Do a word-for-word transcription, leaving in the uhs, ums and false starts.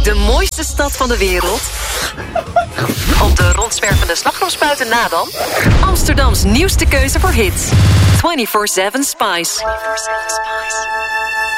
De mooiste stad van de wereld? Op de rondzwervende slagroomspuiten na dan? Amsterdams nieuwste keuze voor hits. vierentwintig zeven Spice.